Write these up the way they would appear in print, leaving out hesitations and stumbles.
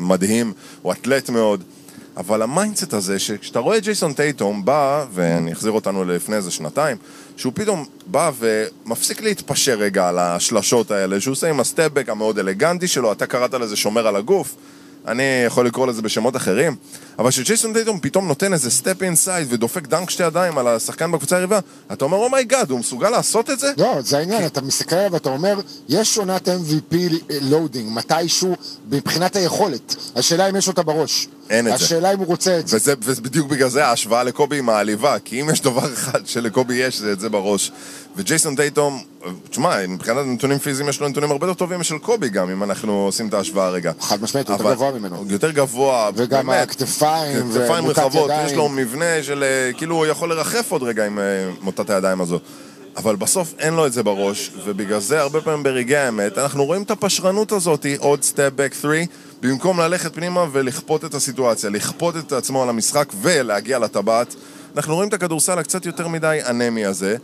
מדהים, הוא אתלט מאוד, אבל המיינדסט הזה, שכשאתה רואה ג'ייסון טייטום בא, ואני אחזיר אותנו לפני איזה שנתיים, שהוא פתאום בא ומפסיק להתפשר רגע על השלשות האלה, שהוא עושה עם הסטפבק המאוד אלגנטי שלו, אתה קראת לזה שומר על הגוף, אני יכול לקרוא לזה בשמות אחרים, אבל שג'ייסון טייטום פתאום נותן איזה סטפ אינסייד ודופק דנק שתי ידיים על השחקן בקבוצה היריבה, אתה אומר, אומייגאד, הוא מסוגל לעשות את זה? לא, זה העניין, אתה מסתכל עליו ואתה אומר, יש עונת MVP לואודינג, מתישהו מבחינת היכולת, השאלה אם יש אותה בראש. אין את זה. השאלה אם הוא רוצה את זה. ובדיוק בגלל זה ההשוואה לקובי עם העליבה, כי אם יש דבר אחד שלקובי יש, זה את זה בראש. וג'ייסון טייטום, תשמע, מבחינת נתונים פיזיים יש לו נתונים הרבה יותר טובים של קובי גם, אם אנחנו עושים את ההשוואה הרגע. חד משמעית, יותר גבוה ממנו. יותר גבוה. וגם הכתפיים ומוטת ידיים. יש לו מבנה של, כאילו הוא יכול לרחף עוד רגע עם מוטת הידיים הזו. אבל בסוף אין לו את זה בראש, ובגלל זה הרבה פעמים ברגעי האמת, אנחנו רואים את הפשרנות הזאת, עוד סטפ בק 3, במקום ללכת פנימה ולכפות את הסיטואציה, לכפות את עצמו על המשחק ולהגיע לטבעת. אנחנו רואים את הכדורסל הקצת יותר מדי אנמי הזה,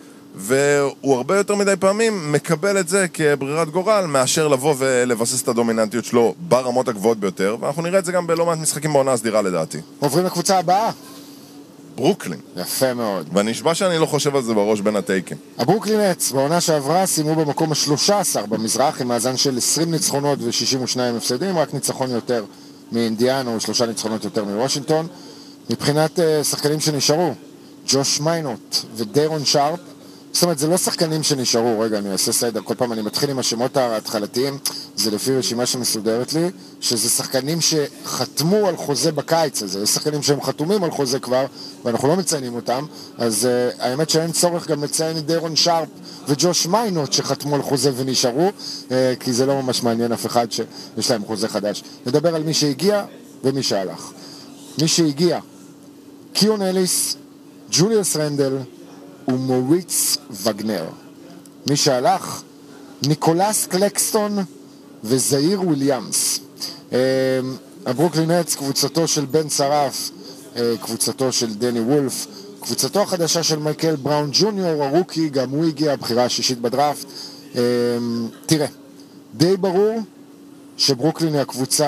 והוא הרבה יותר מדי פעמים מקבל את זה כברירת גורל, מאשר לבוא ולבסס את הדומיננטיות שלו ברמות הגבוהות ביותר, ואנחנו נראה את זה גם בלא מעט משחקים בעונה הסדירה לדעתי. עוברים לקבוצה הבאה. ברוקלין. יפה מאוד. ואני אשבע שאני לא חושב על זה בראש בין הטייקים. הברוקלין נטס בעונה שעברה סיימו במקום ה-13 במזרח עם מאזן של 20 ניצחונות ו-62 הפסדים, רק ניצחון יותר מאינדיאנה או 3 ניצחונות יותר מוושינגטון. מבחינת שחקנים שנשארו, ג'וש מיינוט ודיירון שרפ, זאת אומרת, זה לא שחקנים שנשארו, רגע, אני אעשה סדר, כל פעם אני מתחיל עם השמות ההתחלתיים, זה לפי רשימה שמסודרת לי, שזה שחקנים שחתמו על חוזה בקיץ הזה, יש שחקנים שהם חתומים על חוזה כבר, ואנחנו לא מציינים אותם, אז האמת שאין צורך גם לציין את דיירון שרפ וג'וש מיינוט שחתמו על חוזה ונשארו, כי זה לא ממש מעניין אף אחד שיש להם חוזה חדש. נדבר על מי שהגיע ומי שהלך. מי שהגיע, קיון אליס, ג'וליוס רנדל, ומוריץ וגנר. מי שהלך, ניקולס קלקסטון וזאיר וויליאמס. הברוקלין נטס, קבוצתו של בן שרף, קבוצתו של דני וולף, קבוצתו החדשה של מייקל בראון ג'וניור, הרוקי, גם הוא הגיע, הבחירה השישית בדראפט. תראה, די ברור שברוקלין היא הקבוצה,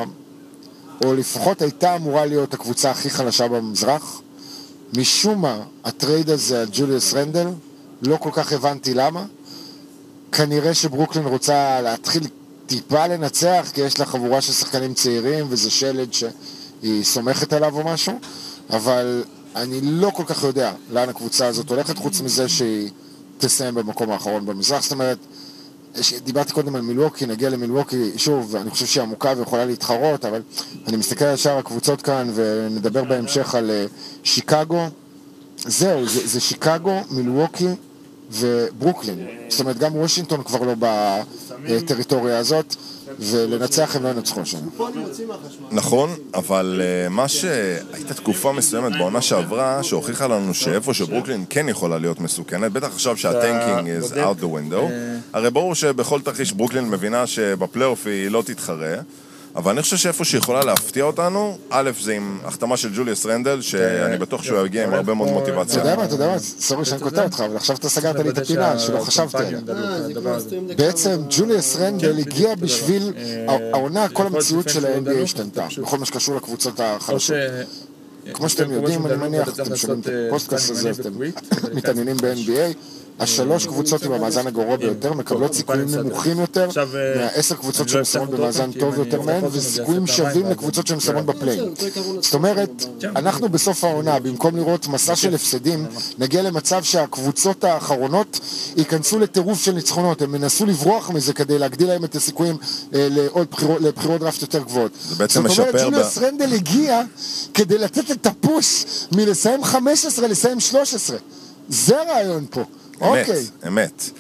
או לפחות הייתה אמורה להיות הקבוצה הכי חלשה במזרח. משום מה, הטרייד הזה על ג'וליוס רנדל, לא כל כך הבנתי למה. כנראה שברוקלין רוצה להתחיל טיפה לנצח, כי יש לה חבורה של שחקנים צעירים, וזה שלד שהיא סומכת עליו או משהו, אבל אני לא כל כך יודע לאן הקבוצה הזאת הולכת, חוץ מזה שהיא תסיים במקום האחרון במזרח. זאת אומרת, דיברתי קודם על מילווקי, נגיע למילווקי, שוב, אני חושב שהיא עמוקה ויכולה להתחרות, אבל אני מסתכל על שאר הקבוצות כאן, ונדבר בהמשך על שיקגו. זהו, זה שיקגו, מילווקי וברוקלין. זאת אומרת, גם וושינגטון כבר לא בטריטוריה הזאת, ולנצח הם לא ינצחו שם. נכון, אבל מה שהייתה תקופה מסוימת בעונה שעברה, שהוכיחה לנו שאיפה שברוקלין כן יכולה להיות מסוכנת, בטח עכשיו שהטנקינג is out the window, הרי ברור שבכל תרחיש ברוקלין מבינה שבפלייאוף היא לא תתחרה, אבל אני חושב שאיפה שיכולה להפתיע אותנו, א' זה עם החתמה של ג'וליוס רנדל, שאני בטוח שהוא יגיע עם הרבה מאוד מוטיבציה. אתה יודע מה, סורי שאני כותב אותך, אבל עכשיו אתה סגרת לי את הפינה שלא חשבתי עליה. בעצם ג'וליוס רנדל הגיע בשביל העונה, כל המציאות של ה-NBA השתנתה, בכל מה שקשור לקבוצות החלשות. כמו שאתם יודעים, אני מניח, אתם שומעים את הפוסטקאסט הזה, אתם מתעניינים ב-NBA, השלוש קבוצות עם המאזן הגרוע ביותר מקבלות סיכויים נמוכים יותר מה10 קבוצות שמסיימות במאזן טוב יותר מהן, וסיכויים שווים לקבוצות שמסיימות בפליי. זאת אומרת, אנחנו בסוף העונה, במקום לראות מסע של הפסדים, נגיע למצב שהקבוצות האחרונות ייכנסו לטירוף של ניצחונות, הם מנסו לברוח מזה כדי להגדיל להם את הסיכויים לבחירות דראפט יותר גבוהות. זאת אומרת, ג'וליוס רנדל הגיע כדי לתת את הפוש מלסיים 15 לסיים 13. זה הרעיון פה. אמת.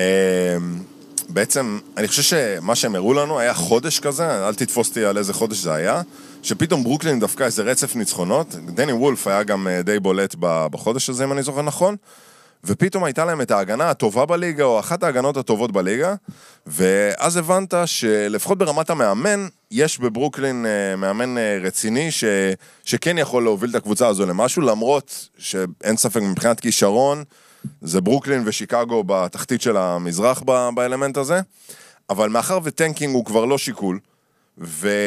בעצם, אני חושב שמה שהם הראו לנו היה חודש כזה, אל תתפוס אותי על איזה חודש זה היה, שפתאום ברוקלין דווקא איזה רצף ניצחונות, דני וולף היה גם די בולט בחודש הזה, אם אני זוכר נכון, ופתאום הייתה להם את ההגנה הטובה בליגה, או אחת ההגנות הטובות בליגה, ואז הבנת שלפחות ברמת המאמן, יש בברוקלין מאמן רציני, שכן יכול להוביל את הקבוצה הזו למשהו, למרות שאין ספק מבחינת כישרון, זה ברוקלין ושיקגו בתחתית של המזרח באלמנט הזה, אבל מאחר וטנקינג הוא כבר לא שיקול,